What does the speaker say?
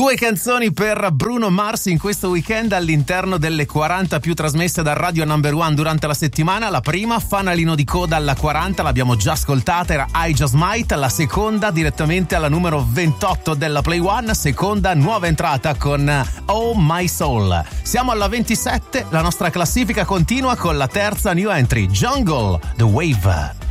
Due canzoni per Bruno Mars in questo weekend all'interno delle 40 più trasmesse da Radio Number One durante la settimana. La prima, fanalino di coda alla 40, l'abbiamo già ascoltata, era I Just Might. La seconda direttamente alla numero 28 della Play One, seconda nuova entrata con Oh My Soul. Siamo alla 27, la nostra classifica continua con la terza new entry, Jungle, The Wave.